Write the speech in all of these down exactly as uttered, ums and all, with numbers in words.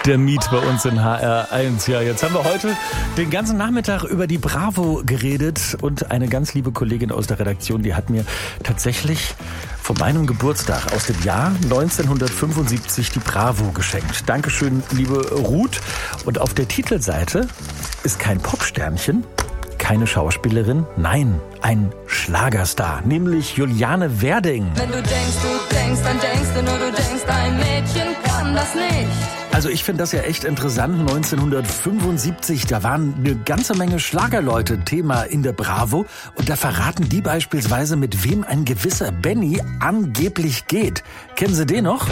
Der Miet bei uns in H R eins. Ja, jetzt haben wir heute den ganzen Nachmittag über die Bravo geredet und eine ganz liebe Kollegin aus der Redaktion, die hat mir tatsächlich von meinem Geburtstag aus dem Jahr neunzehnhundertfünfundsiebzig die Bravo geschenkt. Dankeschön, liebe Ruth. Und auf der Titelseite ist kein Popsternchen, keine Schauspielerin, nein, ein Schlagerstar, nämlich Juliane Werding. Wenn du denkst, du denkst, dann denkst du nur, du denkst, ein Mädchen kann das nicht. Also ich finde das ja echt interessant. neunzehnhundertfünfundsiebzig, da waren eine ganze Menge Schlagerleute Thema in der Bravo. Und da verraten die beispielsweise, mit wem ein gewisser Benny angeblich geht. Kennen Sie den noch?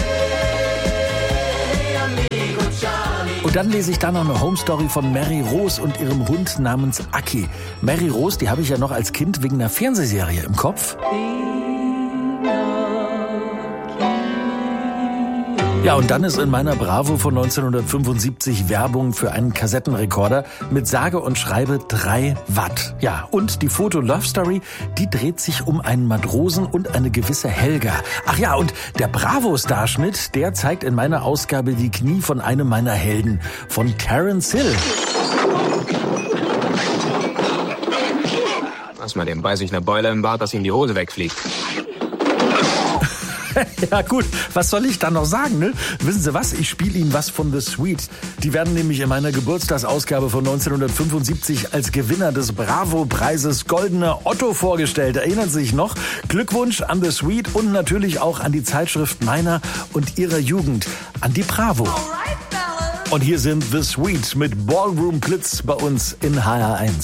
Und dann lese ich da noch eine Home-Story von Mary Rose und ihrem Hund namens Aki. Mary Rose, die habe ich ja noch als Kind wegen einer Fernsehserie im Kopf. Ja, und dann ist in meiner Bravo von neunzehnhundertfünfundsiebzig Werbung für einen Kassettenrekorder mit sage und schreibe drei Watt. Ja, und die Foto-Love-Story, die dreht sich um einen Matrosen und eine gewisse Helga. Ach ja, und der Bravo-Starschnitt, der zeigt in meiner Ausgabe die Knie von einem meiner Helden, von Terence Hill. Lass mal, dem beiß ich eine Beule im Bart, dass ihm die Hose wegfliegt. Ja gut, was soll ich da noch sagen, ne? Wissen Sie was, ich spiele Ihnen was von The Sweet. Die werden nämlich in meiner Geburtstagsausgabe von neunzehnhundertfünfundsiebzig als Gewinner des Bravo-Preises Goldener Otto vorgestellt. Erinnern Sie sich noch? Glückwunsch an The Sweet und natürlich auch an die Zeitschrift meiner und Ihrer Jugend, an die Bravo. Und hier sind The Sweet mit Ballroom Blitz bei uns in H R eins.